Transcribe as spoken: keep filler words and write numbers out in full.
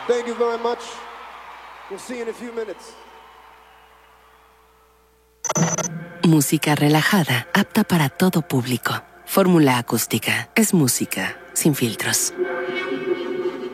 Thank you very much. We'll see you in a few minutes. Música relajada, apta para todo público. Fórmula Acústica. Es música sin filtros.